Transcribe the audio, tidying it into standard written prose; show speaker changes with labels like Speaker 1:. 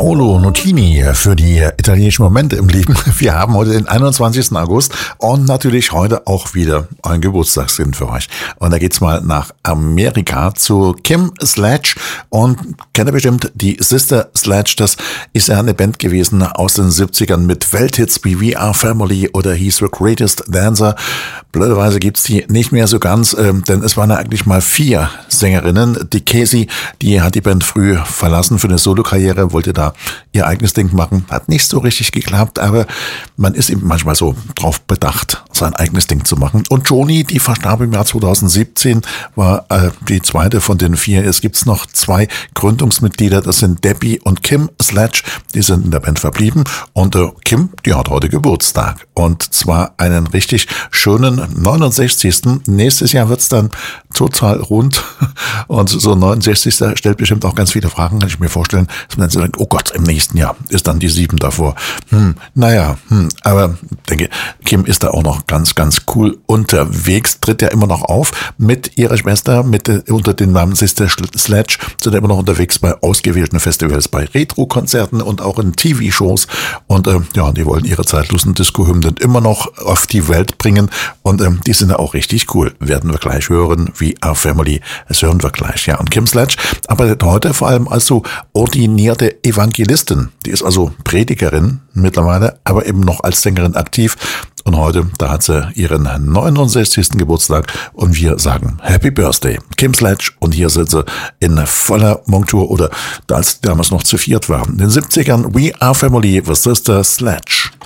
Speaker 1: Paolo Nutini für die italienischen Momente im Leben. Wir haben heute den 21. August und natürlich heute auch wieder ein Geburtstagskind für euch. Und da geht's mal nach Amerika zu Kim Sledge und kennt ihr bestimmt die Sister Sledge. Das ist ja eine Band gewesen aus den 70ern mit Welthits wie We Are Family oder He's the Greatest Dancer. Blöderweise gibt's die nicht mehr so ganz, denn es waren ja eigentlich mal 4 Sängerinnen. Die Casey, die hat die Band früh verlassen für eine Solokarriere, wollte da ihr eigenes Ding machen. Hat nicht so richtig geklappt, aber man ist eben manchmal so drauf bedacht, sein eigenes Ding zu machen. Und Joni, die verstarb im Jahr 2017, war die zweite von den 4. Es gibt noch 2 Gründungsmitglieder, das sind Debbie und Kim Sledge, die sind in der Band verblieben. Und Kim, die hat heute Geburtstag. Und zwar einen richtig schönen 69. Nächstes Jahr wird's dann total rund. Und so 69. stellt bestimmt auch ganz viele Fragen, kann ich mir vorstellen, dass man dann so denkt, oh Gott, im nächsten Jahr ist dann die 7 davor. Aber ich denke, Kim ist da auch noch ganz, ganz cool unterwegs, tritt ja immer noch auf mit ihrer Schwester, unter dem Namen Sister Sledge, sind immer noch unterwegs bei ausgewählten Festivals, bei Retro-Konzerten und auch in TV-Shows. Und die wollen ihre zeitlosen Disco-Hymnen immer noch auf die Welt bringen. Und die sind ja auch richtig cool. Werden wir gleich hören, We Are Family. Das hören wir gleich, ja. Und Kim Sledge arbeitet heute vor allem als so ordinierte Evangelistin. Die ist also Predigerin mittlerweile, aber eben noch als Sängerin aktiv. Und heute, da hat sie ihren 69. Geburtstag und wir sagen Happy Birthday, Kim Sledge. Und hier sind sie in voller Montur oder als damals noch zu 4 waren. In den 70ern We Are Family with Sister Sledge.